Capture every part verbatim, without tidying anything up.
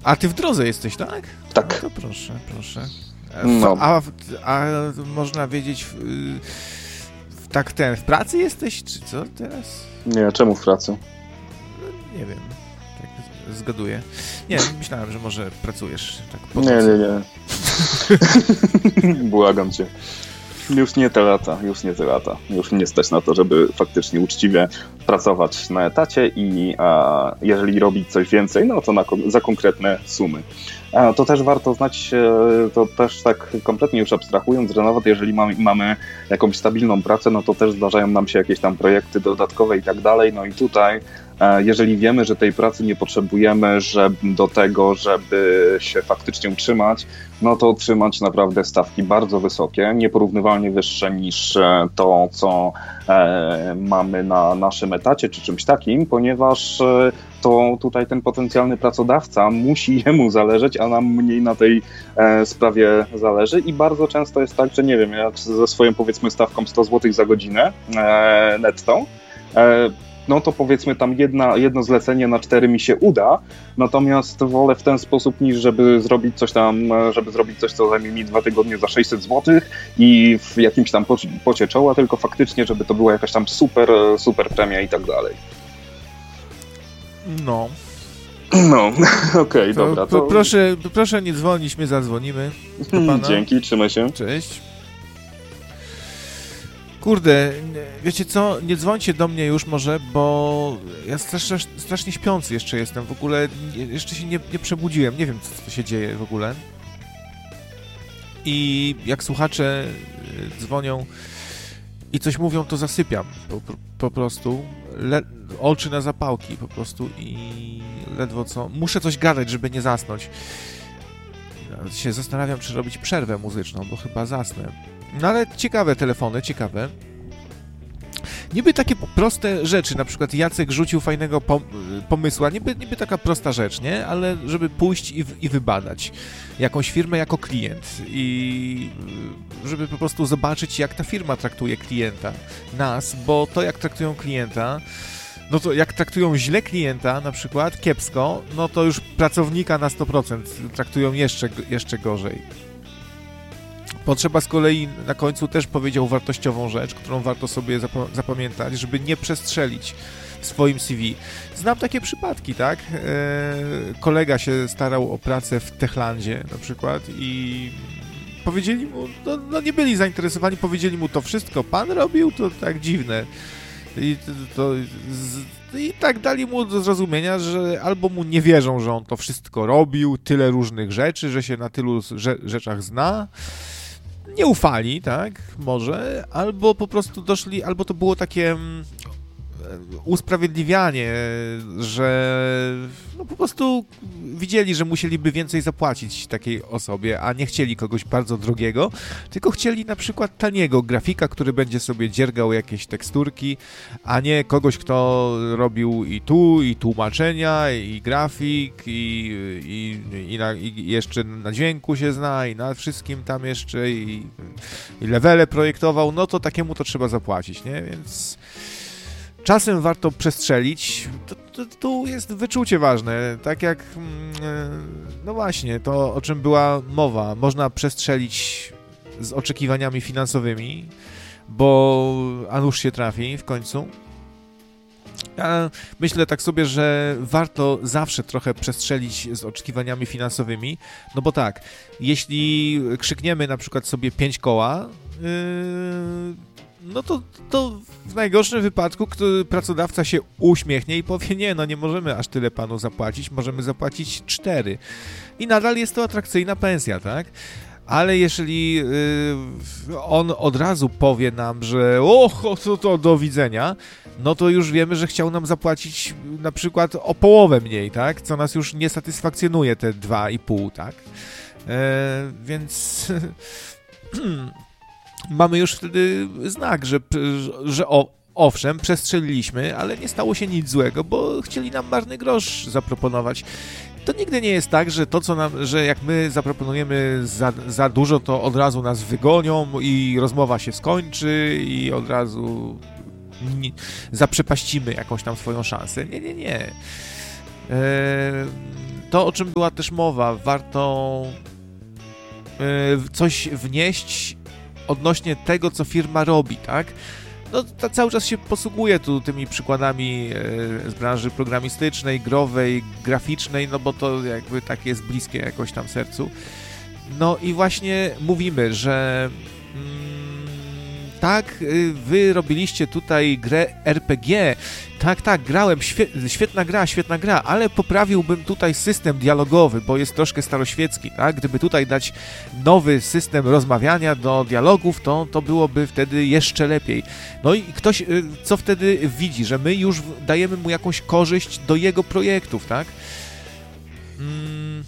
A ty w drodze jesteś, tak? Tak. No to proszę, proszę. No. A, a, a można wiedzieć, w, w, tak ten, w pracy jesteś, czy co teraz? Nie, czemu w pracy? No, nie wiem, tak zgaduję. Nie, myślałem, że może pracujesz. Tak po nie, nie, nie. Błagam cię. Już nie te lata, już nie te lata. Już nie stać na to, żeby faktycznie uczciwie pracować na etacie i a, jeżeli robić coś więcej, no to na, za konkretne sumy. A, to też warto znać, to też tak kompletnie już abstrahując, że nawet jeżeli mamy, mamy jakąś stabilną pracę, no to też zdarzają nam się jakieś tam projekty dodatkowe i tak dalej. No i tutaj, jeżeli wiemy, że tej pracy nie potrzebujemy żeby, do tego, żeby się faktycznie utrzymać, no to utrzymać naprawdę stawki bardzo wysokie, nieporównywalnie wyższe niż to, co e, mamy na naszym etacie czy czymś takim, ponieważ e, to tutaj ten potencjalny pracodawca musi jemu zależeć, a nam mniej na tej e, sprawie zależy i bardzo często jest tak, że nie wiem, jak ze swoją powiedzmy stawką sto złotych za godzinę e, netto, e, no to powiedzmy tam jedna, jedno zlecenie na cztery mi się uda, natomiast wolę w ten sposób niż żeby zrobić coś tam, żeby zrobić coś, co zajmie mi dwa tygodnie za sześćset złotych i w jakimś tam pocie czoła, tylko faktycznie, żeby to była jakaś tam super, super premia i tak dalej. No. No, okej, okay, dobra. To... Proszę, proszę nie dzwonić, my zadzwonimy do pana. Dzięki, trzymaj się. Cześć. Kurde, wiecie co, nie dzwońcie do mnie już może, bo ja strasznie, strasznie śpiący jeszcze jestem, w ogóle jeszcze się nie, nie przebudziłem, nie wiem co, co się dzieje w ogóle. I jak słuchacze dzwonią i coś mówią, to zasypiam po, po prostu, Le, oczy na zapałki po prostu i ledwo co, muszę coś gadać, żeby nie zasnąć. Nawet się zastanawiam, czy robić przerwę muzyczną, bo chyba zasnę. No ale ciekawe telefony, ciekawe. Niby takie proste rzeczy, na przykład Jacek rzucił fajnego pom- pomysłu, niby, niby taka prosta rzecz, nie? Ale żeby pójść i, w- i wybadać jakąś firmę jako klient i żeby po prostu zobaczyć, jak ta firma traktuje klienta, nas, bo to jak traktują klienta, no to jak traktują źle klienta, na przykład kiepsko, no to już pracownika na sto procent traktują jeszcze, jeszcze gorzej. Potrzeba z kolei na końcu też powiedział wartościową rzecz, którą warto sobie zap- zapamiętać, żeby nie przestrzelić w swoim C V. Znam takie przypadki, tak? Eee, kolega się starał o pracę w Techlandzie na przykład i powiedzieli mu, no, no nie byli zainteresowani, powiedzieli mu to wszystko, pan robił, to tak dziwne. I, to, to, z, I tak dali mu do zrozumienia, że albo mu nie wierzą, że on to wszystko robił, tyle różnych rzeczy, że się na tylu rze- rzeczach zna, nie ufali, tak, może, albo po prostu doszli, albo to było takie um, usprawiedliwianie, że no po prostu widzieli, że musieliby więcej zapłacić takiej osobie, a nie chcieli kogoś bardzo drogiego, tylko chcieli na przykład taniego grafika, który będzie sobie dziergał jakieś teksturki, a nie kogoś, kto robił i tu, i tłumaczenia, i grafik, i, i, i, na, i jeszcze na dźwięku się zna, i na wszystkim tam jeszcze, i, i levele projektował, no to takiemu to trzeba zapłacić, nie? Więc czasem warto przestrzelić, to, to, tu jest wyczucie ważne, tak jak, no właśnie, to o czym była mowa, można przestrzelić z oczekiwaniami finansowymi, bo a nuż się trafi w końcu. Ja myślę tak sobie, że warto zawsze trochę przestrzelić z oczekiwaniami finansowymi, no bo tak, jeśli krzykniemy na przykład sobie pięć koła, yy, no to, to w najgorszym wypadku który pracodawca się uśmiechnie i powie, nie, no nie możemy aż tyle panu zapłacić, możemy zapłacić cztery. I nadal jest to atrakcyjna pensja, tak? Ale jeżeli yy, on od razu powie nam, że och, to, to do widzenia, no to już wiemy, że chciał nam zapłacić na przykład o połowę mniej, tak? Co nas już nie satysfakcjonuje te dwa i pół, tak? E, więc mamy już wtedy znak, że, że o, owszem, przestrzeliliśmy, ale nie stało się nic złego, bo chcieli nam marny grosz zaproponować. To nigdy nie jest tak, że to, co nam, że jak my zaproponujemy za, za dużo, to od razu nas wygonią i rozmowa się skończy i od razu nie, zaprzepaścimy jakąś tam swoją szansę. Nie, nie, nie. Eee, to, o czym była też mowa, warto y, coś wnieść odnośnie tego, co firma robi, tak? No, to cały czas się posługuję tu tymi przykładami y, z branży programistycznej, growej, graficznej, no bo to jakby tak jest bliskie jakoś tam sercu. No i właśnie mówimy, że mm, tak, wy robiliście tutaj grę er pe gie, tak, tak, grałem, świe- świetna gra, świetna gra, ale poprawiłbym tutaj system dialogowy, bo jest troszkę staroświecki, tak? Gdyby tutaj dać nowy system rozmawiania do dialogów, to, to byłoby wtedy jeszcze lepiej. No i ktoś, co wtedy widzi, że my już dajemy mu jakąś korzyść do jego projektów, tak? Mm.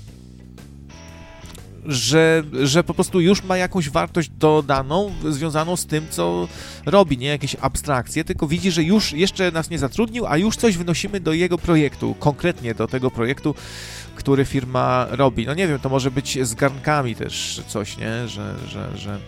Że, że po prostu już ma jakąś wartość dodaną, związaną z tym, co robi, nie jakieś abstrakcje, tylko widzi, że już jeszcze nas nie zatrudnił, a już coś wnosimy do jego projektu, konkretnie do tego projektu, który firma robi. No nie wiem, to może być z garnkami też coś, nie, że, że, że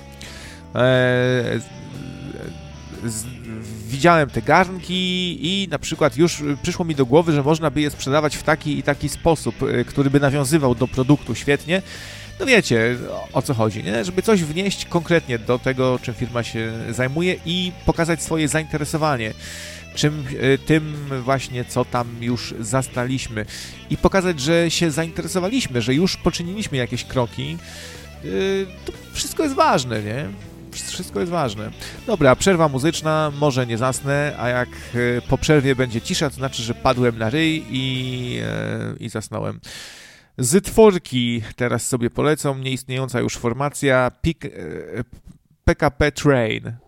e, z, widziałem te garnki i na przykład już przyszło mi do głowy, że można by je sprzedawać w taki i taki sposób, który by nawiązywał do produktu świetnie. No wiecie, o co chodzi, nie? Żeby coś wnieść konkretnie do tego, czym firma się zajmuje i pokazać swoje zainteresowanie czym, tym właśnie, co tam już zastaliśmy i pokazać, że się zainteresowaliśmy, że już poczyniliśmy jakieś kroki. To wszystko jest ważne, nie? Wszystko jest ważne. Dobra, przerwa muzyczna, może nie zasnę, a jak po przerwie będzie cisza, to znaczy, że padłem na ryj i, i zasnąłem. Z czwórki teraz sobie polecą, nieistniejąca już formacja P K P Train.